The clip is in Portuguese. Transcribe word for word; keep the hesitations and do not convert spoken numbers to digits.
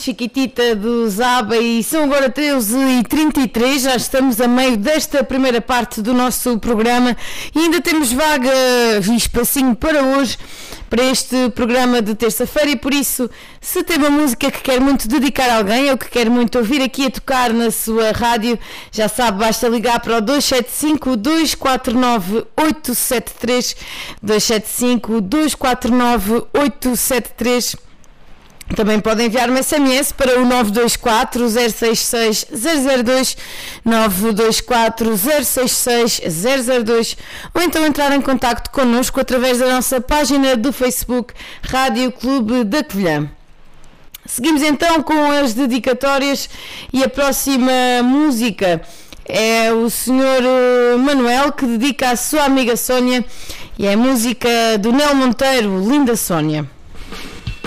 Chiquitita do Zaba e são agora treze e trinta e três, já estamos a meio desta primeira parte do nosso programa e ainda temos vaga e espacinho para hoje, para este programa de terça-feira, e por isso, se tem uma música que quer muito dedicar a alguém ou que quer muito ouvir aqui a tocar na sua rádio, já sabe, basta ligar para o dois sete cinco, dois quatro nove, oito sete três, dois sete cinco, dois quatro nove, oito sete três. Também podem enviar-me S M S para o nove dois quatro, zero seis seis, zero zero dois, nove dois quatro, zero seis seis, zero zero dois, ou então entrar em contacto connosco através da nossa página do Facebook Rádio Clube da Covilhã. Seguimos então com as dedicatórias e a próxima música é o senhor Manuel, que dedica à sua amiga Sónia, e é a música do Nel Monteiro, Linda Sónia.